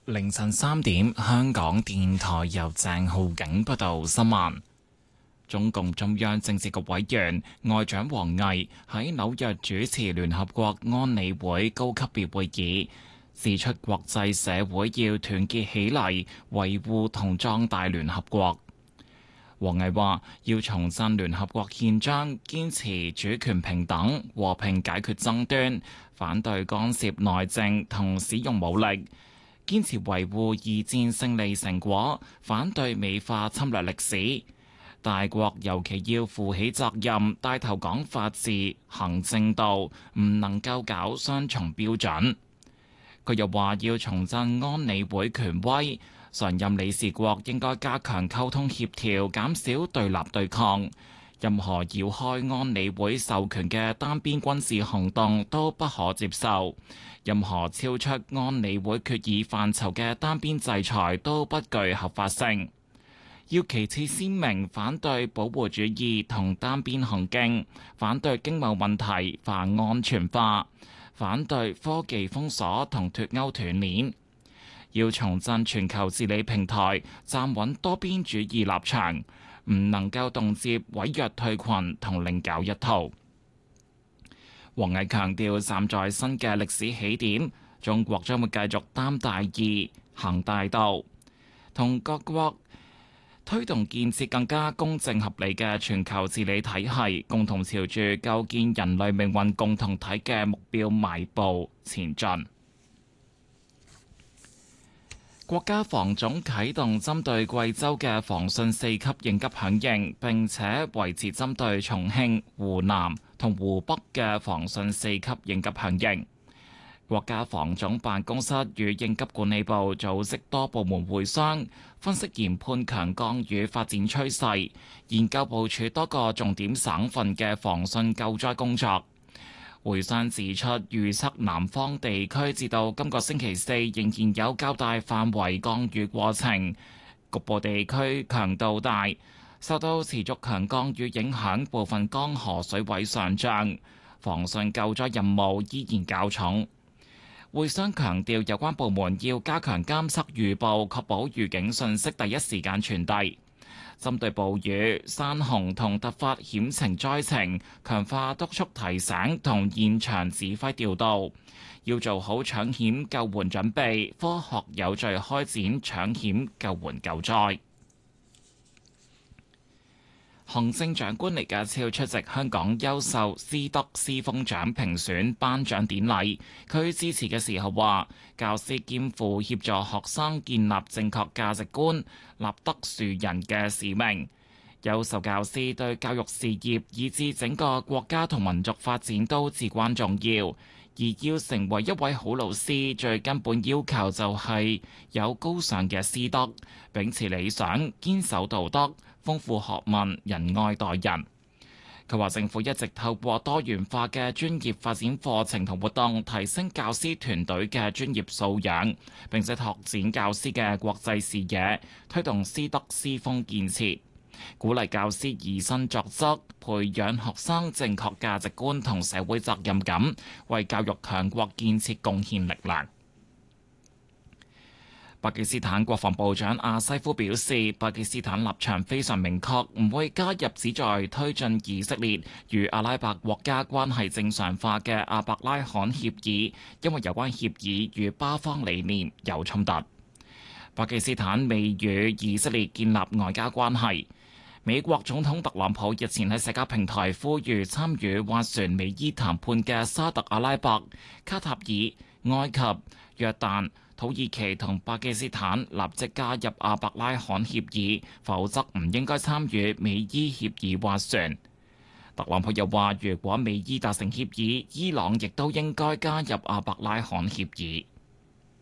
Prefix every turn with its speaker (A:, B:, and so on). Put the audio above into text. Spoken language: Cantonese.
A: 凌晨3點，香港電台由鄭浩景報道新聞。中共中央政治局委員外長王毅喺紐約主持聯合國安理會高級別會議，指出國際社會要團結起嚟，維護同壯大聯合國。王毅話：要重振聯合國憲章，堅持主權平等、和平解決爭端，反對干涉內政同使用武力，堅持維護二戰勝利成果，反對美化侵略歷史。大國尤其要負起責任，帶頭講法治、行正道，唔能夠搞雙重標準。佢又話要重振安理會權威，常任理事國應該加強溝通協調，減少對立對抗。任何繞開安理會授權嘅單邊軍事行動都不可接受，任何超出安理會決議範疇嘅單邊制裁都不具合法性。要旗幟鮮明反對保護主義同單邊行徑，反對經貿問題泛安全化，反對科技封鎖同脫鈎斷鏈。要重振全球治理平台，站穩多邊主義立場，唔能夠動輒毀約退群同另搞一套。王毅強調，站在新嘅歷史起點，中國將會繼續擔大義、行大道，同各國推動建設更加公正合理嘅全球治理體系，共同朝住構建人類命運共同體嘅目標邁步前進。國家防總啟動針對貴州嘅防汛4級應急響應，並且維持針對重慶、湖南同湖北嘅防汛4級應急響應。國家防總辦公室與應急管理部組織多部門會商，分析研判強降雨發展趨勢，研究部署多個重點省份嘅防汛救災工作。會商指出，預測南方地區至到今個星期四仍然有較大範圍降雨過程，局部地區強度大，受到持續強降雨影響，部分江河水位上漲，防汛救災任務依然較重。會商強調，有關部門要加強監測預報，確保預警信息第一時間傳遞。針對暴雨、山洪同突發險情災情，強化督促提醒同現場指揮調度，要做好搶險救援準備，科學有序開展搶險救援救災。行政長官李家超出席香港優秀師德師風獎評選頒獎典禮，佢致辭嘅時候話：教師肩負協助學生建立正確價值觀、立德樹人嘅使命。優秀教師對教育事業以至整個國家同民族發展都至關重要，而要成為一位好老師，最根本要求就係有高尚嘅師德，秉持理想，堅守道德，豐富學問，仁愛待人。佢話政府一直透過多元化嘅專業發展課程同活動，提升教師團隊嘅專業素養，並且拓展教師嘅國際視野，推動師德師風建設，鼓勵教師以身作則，培養學生正確價值觀同社會責任感，為教育強國建設貢獻力量。巴基斯坦國防部長阿西夫表示，巴基斯坦立場非常明確，唔會加入旨在推進以色列與阿拉伯國家關係正常化嘅阿伯拉罕協議，因為有關協議與巴方理念有衝突。巴基斯坦未與以色列建立外交關係。美國總統特朗普日前喺社交平台呼籲參與斡旋美伊談判嘅沙特阿拉伯、卡塔爾、埃及、約旦、土耳其同巴基斯坦立即加入阿伯拉罕協議，否則唔應該參與美伊協議斡旋。特朗普又話，如果美伊達成協議，伊朗亦都應該加入阿伯拉罕協議。